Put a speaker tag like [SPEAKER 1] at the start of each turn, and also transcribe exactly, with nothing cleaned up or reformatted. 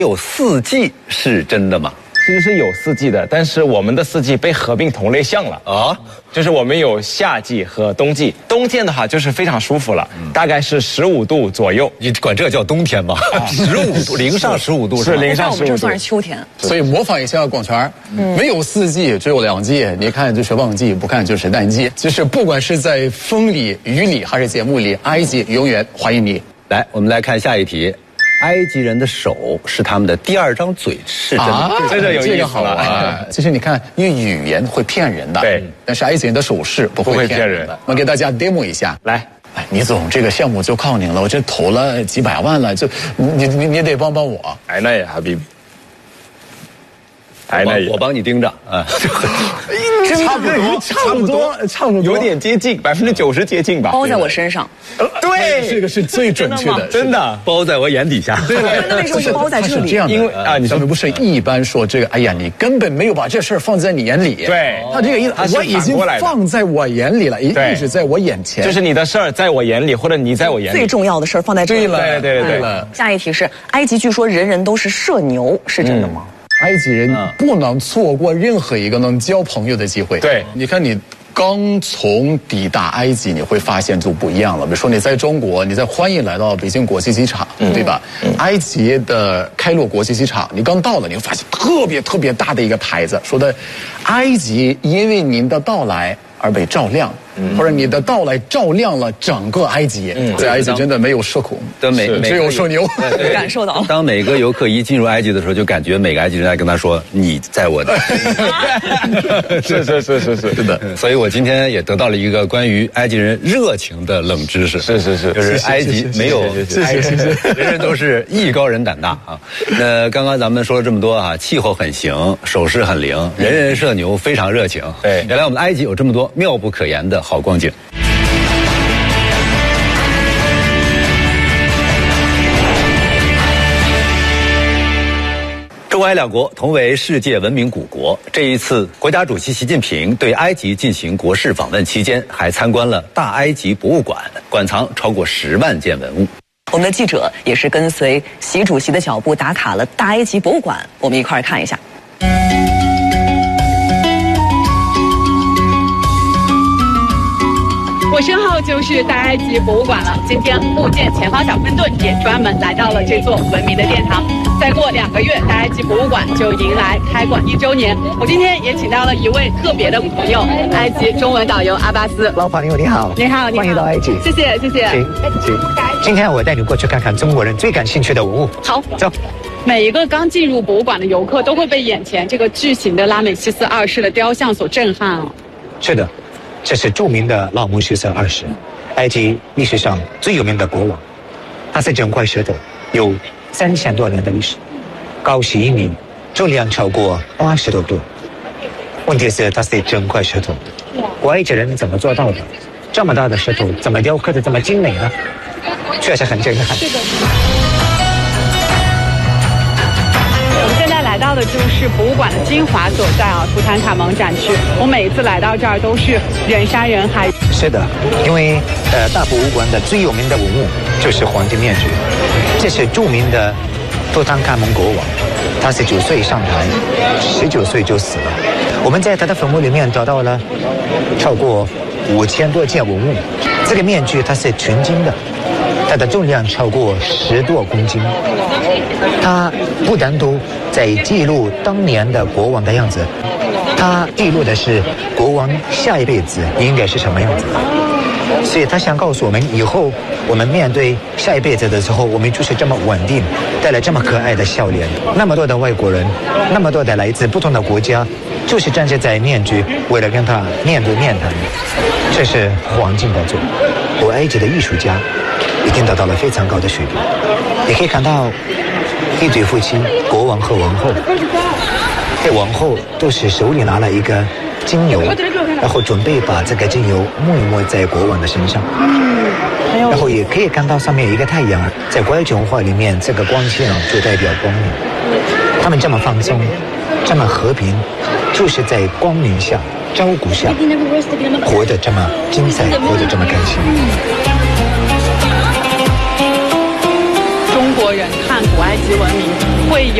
[SPEAKER 1] 有四季是真的吗？
[SPEAKER 2] 其实是有四季的，但是我们的四季被合并同类项了啊，就是我们有夏季和冬季。冬天的话就是非常舒服了，嗯、大概是十五度左右。
[SPEAKER 1] 你管这叫冬天吗？十五度，零上十五度
[SPEAKER 2] 是零上十五度。
[SPEAKER 3] 我们这算是秋天。
[SPEAKER 4] 所以模仿一下广泉，嗯、没有四季，只有两季。你看就是旺季，不看就是淡季。就是不管是在风里、雨里还是节目里，埃及永远欢迎你。
[SPEAKER 1] 来，我们来看下一题。埃及人的手是他们的第二张嘴，是真的，
[SPEAKER 4] 啊、
[SPEAKER 2] 这个有意思
[SPEAKER 4] 好啊！其实你看，因为语言会骗人的，
[SPEAKER 2] 对，
[SPEAKER 4] 但是埃及人的手势不会骗人的。我给大家 demo 一下，
[SPEAKER 2] 来，
[SPEAKER 4] 哎，倪总，这个项目就靠您了，我这投了几百万了，就你你你得帮帮我。
[SPEAKER 2] 哎，那也还比。
[SPEAKER 1] 我帮我帮你盯着啊，
[SPEAKER 2] 差不多，差不多，差不多，有点接近，百分之九十接近吧。
[SPEAKER 3] 包在我身上，
[SPEAKER 4] 对，这个是最准确的，
[SPEAKER 2] 真的
[SPEAKER 1] 包在我眼底下。
[SPEAKER 3] 对，那为什么是包在这里？
[SPEAKER 4] 这样的，
[SPEAKER 2] 因为啊，你
[SPEAKER 4] 咱们不是一般说这个，哎呀，你根本没有把这事儿放在你眼里。
[SPEAKER 2] 对，
[SPEAKER 4] 他这个意思，我已经放在我眼里了，一直在我眼前。
[SPEAKER 2] 就是你的事儿在我眼里，或者你在我眼里。
[SPEAKER 3] 最重要的事儿放在这里。
[SPEAKER 4] 对了，
[SPEAKER 2] 对对对
[SPEAKER 4] 了。
[SPEAKER 3] 下一题是：埃及据说人人都是社牛，是真的吗？
[SPEAKER 4] 埃及人不能错过任何一个能交朋友的机会。
[SPEAKER 2] 对，
[SPEAKER 4] 你看你刚从抵达埃及，你会发现就不一样了。比如说你在中国，你在欢迎来到北京国际机场，嗯、对吧？嗯、埃及的开罗国际机场，你刚到了，你会发现特别特别大的一个牌子，说的埃及因为您的到来而被照亮。嗯、或者你的到来照亮了整个埃及，嗯、在埃及真的没有社恐，
[SPEAKER 1] 每
[SPEAKER 4] 只有社牛。
[SPEAKER 3] 感受到。
[SPEAKER 1] 当每个游客一进入埃及的时候，就感觉每个埃及人在跟他说：“你在我的。”
[SPEAKER 2] 是是是是是，
[SPEAKER 1] 是的。所以我今天也得到了一个关于埃及人热情的冷知识。
[SPEAKER 2] 是是是，
[SPEAKER 1] 就是埃及没有埃及人人都是艺高人胆大啊。那刚刚咱们说了这么多啊，气候很行，手势很灵，人人社牛，非常热情。
[SPEAKER 2] 对，
[SPEAKER 1] 原来我们埃及有这么多妙不可言的好光景。中埃两国同为世界文明古国，这一次国家主席习近平对埃及进行国事访问期间，还参观了大埃及博物馆，馆藏超过十万件文物。
[SPEAKER 3] 我们的记者也是跟随习主席的脚步打卡了大埃及博物馆，我们一块儿看一下。
[SPEAKER 5] 我身后就是大埃及博物馆了。今天物件前方小分队也专门来到了这座文明的殿堂。再过两个月，大埃及博物馆就迎来开馆一周年。我今天也请到了一位特别的朋友，埃及中文导游阿巴斯。
[SPEAKER 6] 老朋友你好，
[SPEAKER 5] 你好，你好，
[SPEAKER 6] 欢迎到埃及。
[SPEAKER 5] 谢谢，谢谢。
[SPEAKER 6] 请请，今天我带你过去看看中国人最感兴趣的文物。
[SPEAKER 5] 好，
[SPEAKER 6] 走。
[SPEAKER 5] 每一个刚进入博物馆的游客都会被眼前这个巨型的拉美西斯二世的雕像所震撼哦。
[SPEAKER 6] 是的。这是著名的拉姆西斯二世，埃及历史上最有名的国王。他是整块石头，有三千多年的历史，高十一米，重量超过八十多吨。问题是，它是整块石头，埃及人怎么做到的？这么大的石头，怎么雕刻的这么精美呢？确实很震撼。
[SPEAKER 5] 是的。来到的就是博物馆的精华所在啊，图坦卡蒙展区。我每一次来到这儿都是人山人海。
[SPEAKER 6] 是的，因为呃，大博物馆的最有名的文物就是黄金面具，这是著名的图坦卡蒙国王，他是九岁上台，十九岁就死了。我们在他的坟墓里面找到了超过五千多件文物。这个面具它是纯金的，它的重量超过十多公斤。它不单独在记录当年的国王的样子，它记录的是国王下一辈子应该是什么样子。所以他想告诉我们，以后我们面对下一辈子的时候，我们就是这么稳定，带来这么可爱的笑脸。那么多的外国人，那么多的来自不同的国家，就是站在在面具，为了跟他面对面谈。这是黄金宝座，古埃及的艺术家已经达到了非常高的水平。你可以看到一对夫妻，国王和王后，这王后都是手里拿了一个精油，然后准备把这个精油抹一抹在国王的身上。然后也可以看到上面有一个太阳，在古埃及文化里面，这个光线就代表光明。他们这么放松，这么和平，就是在光明下、照顾下，活得这么精彩，活得这么开心。
[SPEAKER 5] 中国国人看古埃及文明会有